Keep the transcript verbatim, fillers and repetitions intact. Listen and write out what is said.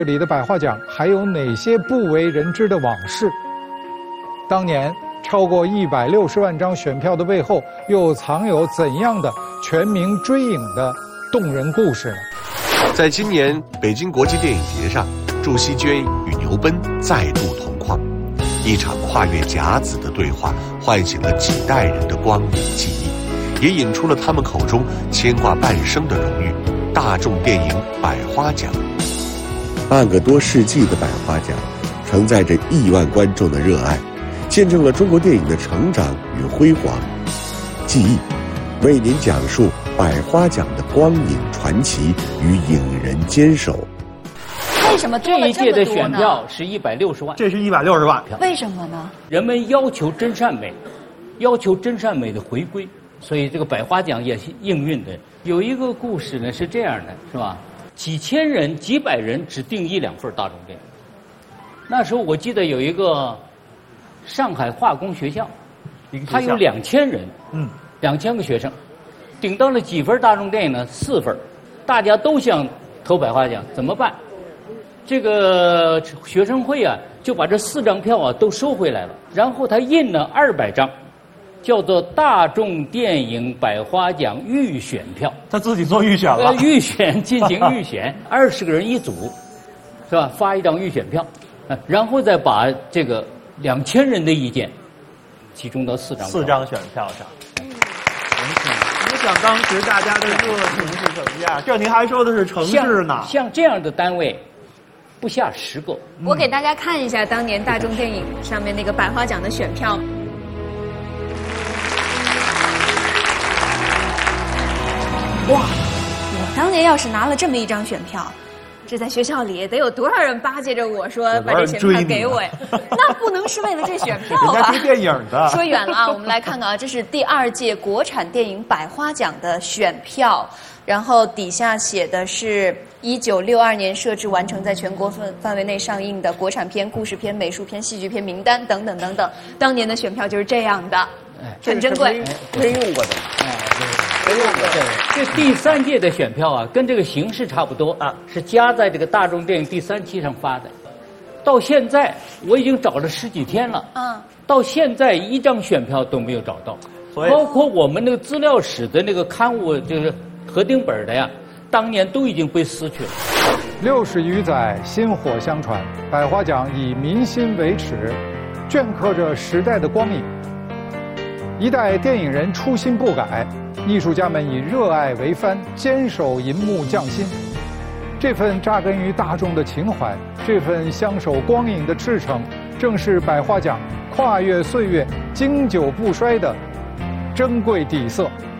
这里的百花奖还有哪些不为人知的往事？当年超过一百六十万张选票的背后，又藏有怎样的全民追影的动人故事呢？ 在今年北京国际电影节上，祝希娟与牛奔再度同框，一场跨越甲子的对话，唤醒了几代人的光影记忆，也引出了他们口中牵挂半生的荣誉——大众电影百花奖。 半个多世纪的百花奖，承载着亿万观众的热爱，见证了中国电影的成长与辉煌。记忆为您讲述百花奖的光影传奇与影人坚守。 为什么多了这一届的这么多呢？ 选票是一百六十万， 这是一百六十万。 为什么呢？ 人们要求真善美，要求真善美的回归，所以这个百花奖也是应运的。有一个故事呢是这样的，是吧？几千人、几百人只订一两份大众电影。那时候我记得有一个上海化工学校，它有两千人， 嗯， 两千个学生，顶到了几份大众电影呢？四份，大家都想投百花奖，怎么办？这个学生会啊，就把这四张票啊都收回来了，然后他印了二百张，叫做大众电影百花奖预选票。 他自己做预选了。 呃，预选进行预选，二十个人一组，是吧？发一张预选票，呃然后再把这个两千人的意见集中到四张票四张选票上。你想当时大家的热情是什么样？这您还说的是城市呢。 像像这样的单位，不下十个。 我给大家看一下当年大众电影上面那个百花奖的选票。哇，我当年要是拿了这么一张选票，这在学校里得有多少人巴结着我说把这选票给我呀？那不能是为了这选票啊！ 人家追电影的。 说远了啊，我们来看看啊，这是第二届国产电影百花奖的选票，然后底下写的是一九六二年设置完成在全国范范围内上映的国产片、故事片、美术片、戏剧片名单等等等等。当年的选票就是这样的，很珍贵。 没用过的。 哎，没用过的。这第三届的选票啊，跟这个形式差不多啊，是加在这个大众电影第三期上发的。到现在我已经找了十几天了， 嗯， 到现在一张选票都没有找到， 所以包括我们那个资料室的那个刊物，就是核定本的呀，当年都已经被撕去了。 六十余载薪火相传，百花奖以民心为尺，镌刻着时代的光影。一代电影人初心不改，艺术家们以热爱为帆，坚守银幕匠心。这份扎根于大众的情怀，这份相守光影的赤诚，正是百花奖跨越岁月、经久不衰的珍贵底色。